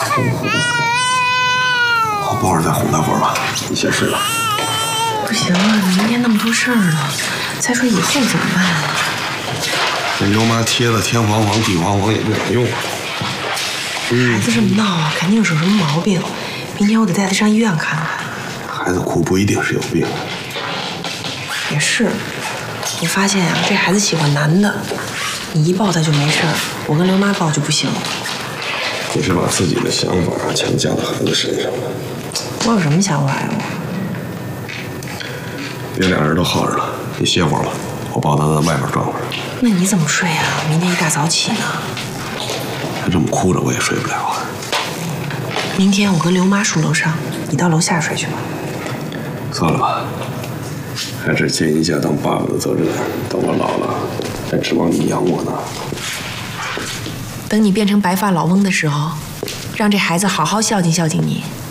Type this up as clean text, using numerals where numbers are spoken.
我不会儿再哄他会儿吧，你先睡吧。 不行啊，你明天那么多事儿呢，再说以后怎么办啊？ 那刘妈贴了天黄黄地黄黄也不管用啊。 孩子这么闹啊，肯定是有什么毛病。明天我得带他上医院看看。 孩子哭不一定是有病。 也是，我发现呀，这孩子喜欢男的，你一抱他就没事儿，我跟刘妈抱就不行。 你是把自己的想法强加到孩子身上了。 我有什么想法呀？ 别俩人都耗着了，你歇会儿吧，我抱他在外面转会儿。 那你怎么睡啊？明天一大早起呢。 他这么哭着我也睡不了啊。 明天我跟刘妈住楼上，你到楼下睡去吧。 算了吧，还是尽一下当爸爸的责任。等我老了，还指望你养我呢。 等你变成白发老翁的时候，让这孩子好好孝敬孝敬你。